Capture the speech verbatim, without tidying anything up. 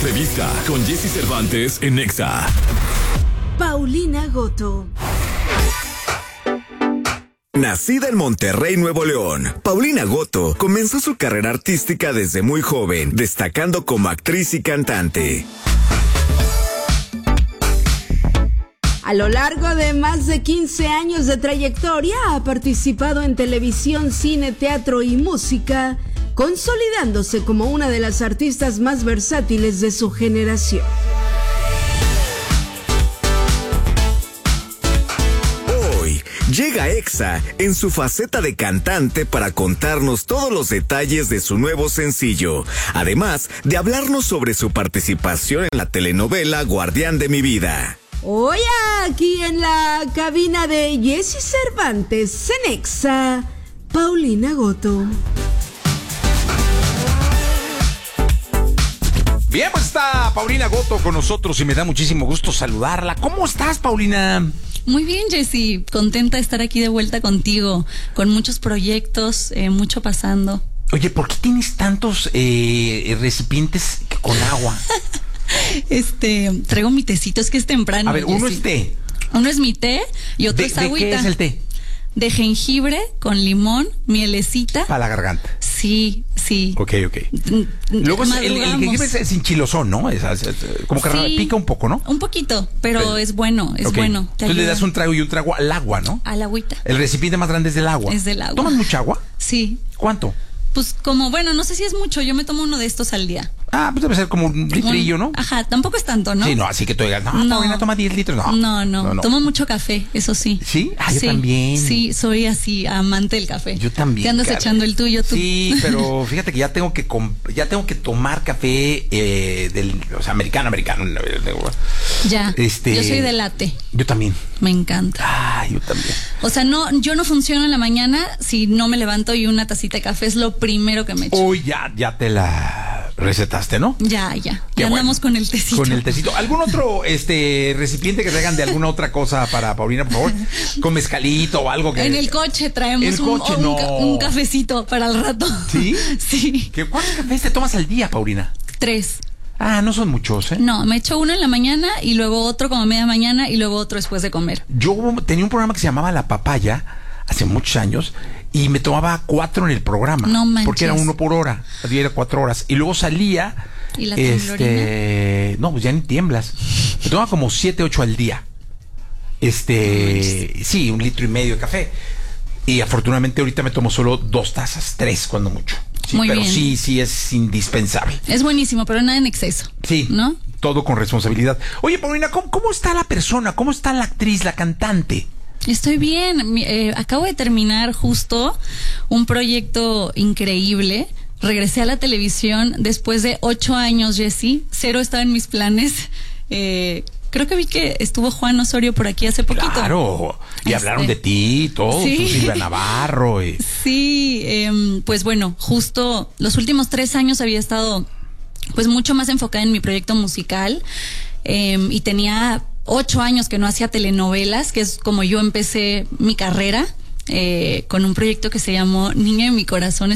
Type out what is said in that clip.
entrevista con Jessy Cervantes en Nexa. Paulina Goto. Nacida en Monterrey, Nuevo León, Paulina Goto comenzó su carrera artística desde muy joven, destacando como actriz y cantante. A lo largo de más de quince años de trayectoria, ha participado en televisión, cine, teatro y música, consolidándose como una de las artistas más versátiles de su generación. Llega a Exa en su faceta de cantante para contarnos todos los detalles de su nuevo sencillo, además de hablarnos sobre su participación en la telenovela Guardián de mi vida. Hoy aquí en la cabina de Jessy Cervantes en Exa, Paulina Goto. Bien, pues está Paulina Goto con nosotros y me da muchísimo gusto saludarla. ¿Cómo estás, Paulina? Muy bien, Jessy, contenta de estar aquí de vuelta contigo, con muchos proyectos, eh, mucho pasando. Oye, ¿por qué tienes tantos eh, recipientes con agua? Este, traigo mi tecito, es que es temprano. A ver, uno Jessy. es té. Uno es mi té y otro ¿De, es de agüita. qué es el té? De jengibre con limón, mielecita. Para la garganta. Sí, sí. Ok, ok. Luego es, el, el jengibre es, es enchilosón, ¿no? Es, es, es, como que sí, pica un poco, ¿no? Un poquito, pero, pero es bueno, es okay. bueno. Te Entonces ayuda. le das un trago y un trago al agua, ¿no? Al agüita. El recipiente más grande es del agua. Es del agua. ¿Tomas mucha agua? Sí. ¿Cuánto? Pues como, bueno, no sé si es mucho, yo me tomo uno de estos al día. Ah, pues debe ser como un litrillo, ¿no? Ajá, tampoco es tanto, ¿no? Sí, no, así que tú digas, no, no. Paulina toma diez litros, no. No, no. no, no. Tomo mucho café, eso sí. ¿Sí? Ah, yo sí, también. Sí, soy así, amante del café. Yo también. ¿Te andas cara. echando el tuyo tú? Sí, pero fíjate que ya tengo que ya tengo que tomar café eh, del, o sea, americano, americano. Ya, este, yo soy de latte. Yo también. Me encanta. Ah, yo también. O sea, no, yo no funciono en la mañana si no me levanto y una tacita de café es lo primero que me echo. Uy, ya, ya te la recetaste, ¿no? Ya, ya. Qué ya bueno. andamos con el tecito. Con el tecito. ¿Algún otro este recipiente que traigan de alguna otra cosa para Paulina, por favor? Con mezcalito o algo que... En el coche traemos el un, coche, un, no. ca un cafecito para el rato. ¿Sí? Sí. ¿Qué, ¿Cuántos cafés te tomas al día, Paulina? Tres. Ah, no son muchos, ¿eh? No, me echo uno en la mañana y luego otro como a media mañana y luego otro después de comer. Yo tenía un programa que se llamaba La Papaya hace muchos años y me tomaba cuatro en el programa. No manches. Porque era uno por hora, era cuatro horas. Y luego salía... ¿Y la este, no, pues ya ni tiemblas. Me tomaba como siete, ocho al día. Este, no sí, un litro y medio de café. Y afortunadamente ahorita me tomo solo dos tazas, tres cuando mucho. Sí, Muy pero bien. sí, sí es indispensable. Es buenísimo, pero nada en exceso. Sí, ¿no? Todo con responsabilidad. Oye, Paulina, ¿cómo, cómo está la persona? ¿Cómo está la actriz, la cantante? Estoy bien. Eh, acabo de terminar justo un proyecto increíble. Regresé a la televisión después de ocho años, Jessy. Cero estaba en mis planes. Eh, creo que vi que estuvo Juan Osorio por aquí hace poquito. Claro. Y este, hablaron de ti, todo. Sí. Tú, Silvia Navarro. Y... Sí, eh, pues bueno, justo los últimos tres años había estado pues mucho más enfocada en mi proyecto musical eh, y tenía ocho años que no hacía telenovelas, que es como yo empecé mi carrera, eh, con un proyecto que se llamó Niña de mi Corazón.